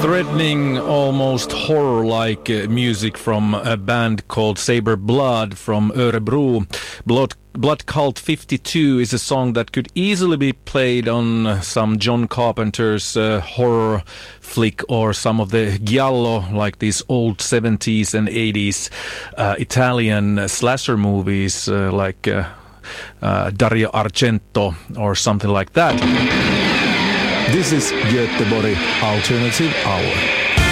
Threatening, almost horror-like music from a band called Saber Blood from Örebro. Blood Cult 52 is a song that could easily be played on some John Carpenter's horror flick or some of the giallo, like these old 70s and 80s Italian slasher movies like Dario Argento or something like that. This is Göteborg Alternative Hour.